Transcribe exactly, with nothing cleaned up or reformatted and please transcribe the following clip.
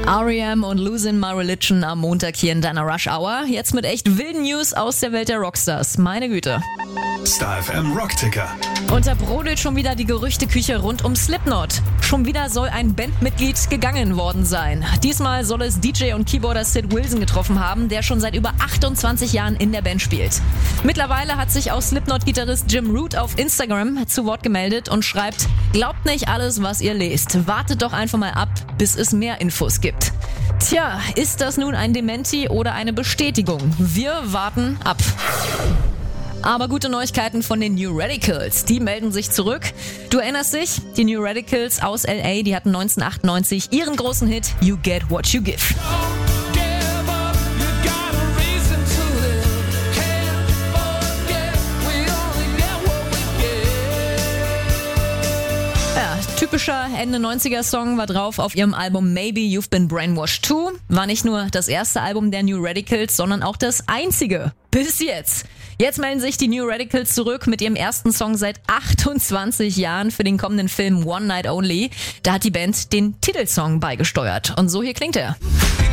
R E M und Losing My Religion am Montag hier in deiner Rush Hour. Jetzt mit echt wilden News aus der Welt der Rockstars. Meine Güte. Star F M Rockticker. Und da brodelt schon wieder die Gerüchteküche rund um Slipknot. Schon wieder soll ein Bandmitglied gegangen worden sein. Diesmal soll es D J und Keyboarder Sid Wilson getroffen haben, der schon seit über achtundzwanzig Jahren in der Band spielt. Mittlerweile hat sich auch Slipknot-Gitarrist Jim Root auf Instagram zu Wort gemeldet und schreibt: Glaubt nicht alles, was ihr lest. Wartet doch einfach mal ab, bis es mehr Infos gibt. Tja, ist das nun ein Dementi oder eine Bestätigung? Wir warten ab. Aber gute Neuigkeiten von den New Radicals, die melden sich zurück. Du erinnerst dich? Die New Radicals aus L A, die hatten neunzehnhundertachtundneunzig ihren großen Hit You Get What You Give. Typischer Ende neunziger Song war drauf auf ihrem Album Maybe You've Been Brainwashed Too. War nicht nur das erste Album der New Radicals, sondern auch das einzige. Bis jetzt. Jetzt melden sich die New Radicals zurück mit ihrem ersten Song seit achtundzwanzig Jahren für den kommenden Film One Night Only. Da hat die Band den Titelsong beigesteuert. Und so hier klingt er.